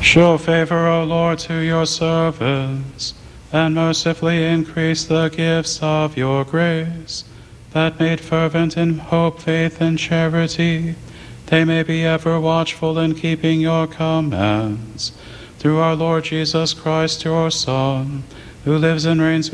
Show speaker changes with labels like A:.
A: Show favor, O Lord, to your servants, and mercifully increase the gifts of your grace, that made fervent in hope, faith, and charity, they may be ever watchful in keeping your commands. Through our Lord Jesus Christ, your Son, who lives and reigns